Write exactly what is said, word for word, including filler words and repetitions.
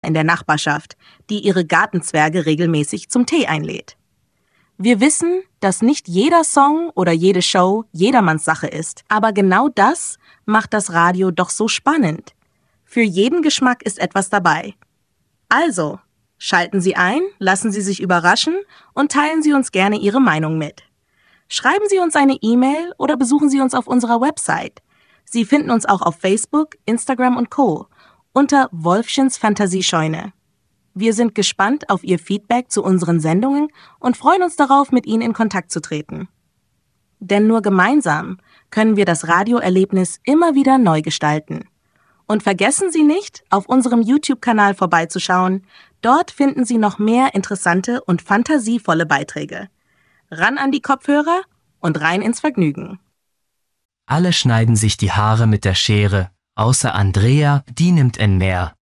in der Nachbarschaft, die ihre Gartenzwerge regelmäßig zum Tee einlädt. Wir wissen, dass nicht jeder Song oder jede Show jedermanns Sache ist, aber genau das macht das Radio doch so spannend. Für jeden Geschmack ist etwas dabei. Also, schalten Sie ein, lassen Sie sich überraschen und teilen Sie uns gerne Ihre Meinung mit. Schreiben Sie uns eine E-Mail oder besuchen Sie uns auf unserer Website. Sie finden uns auch auf Facebook, Instagram und Co. unter Wolfchens Fantasiescheune. Wir sind gespannt auf Ihr Feedback zu unseren Sendungen und freuen uns darauf, mit Ihnen in Kontakt zu treten. Denn nur gemeinsam können wir das Radioerlebnis immer wieder neu gestalten. Und vergessen Sie nicht, auf unserem YouTube-Kanal vorbeizuschauen. Dort finden Sie noch mehr interessante und fantasievolle Beiträge. Ran an die Kopfhörer und rein ins Vergnügen. Alle schneiden sich die Haare mit der Schere, außer Andrea, die nimmt ein Meer.